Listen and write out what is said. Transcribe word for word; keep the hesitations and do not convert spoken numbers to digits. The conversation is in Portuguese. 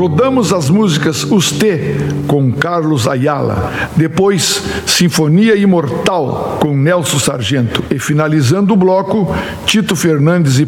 Rodamos as músicas Os T, com Carlos Ayala, depois Sinfonia Imortal, com Nelson Sargento, e finalizando o bloco, Tito Fernandes e